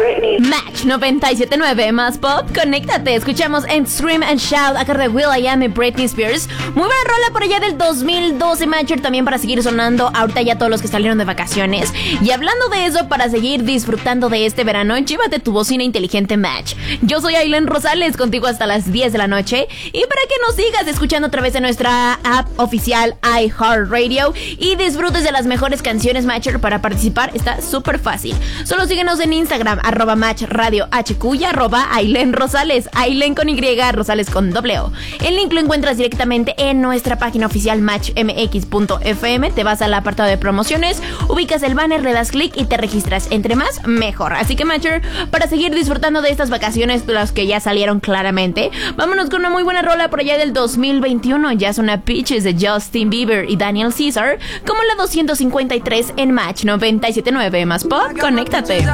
Britney. Match 97.9 más pop, conéctate. Escuchamos en Scream and Shout a cargo de will.i.am y Britney Spears. Muy buena rola por allá del 2012, Matcher, también para seguir sonando ahorita ya todos los que salieron de vacaciones. Y hablando de eso, para seguir disfrutando de este verano, llévate tu bocina inteligente Match. Yo soy Ailén Rosales, contigo hasta las 10 de la noche. Y para que nos sigas escuchando a través de nuestra app oficial iHeartRadio y disfrutes de las mejores canciones, Matcher, para participar está súper fácil. Solo síguenos en Instagram, @MatchRadioHQ y @Ailén Rosales, Ailén con Y, Rosales con W. El link lo encuentras directamente en nuestra página oficial matchmx.fm. Te vas al apartado de promociones, ubicas el banner, le das clic y te registras. Entre más, mejor. Así que, Matcher, para seguir disfrutando de estas vacaciones, las que ya salieron claramente, vámonos con una muy buena rola por allá del 2021. Ya son a Peaches de Justin Bieber y Daniel Caesar, como la 253 en Match 97.9 más pop. Conéctate.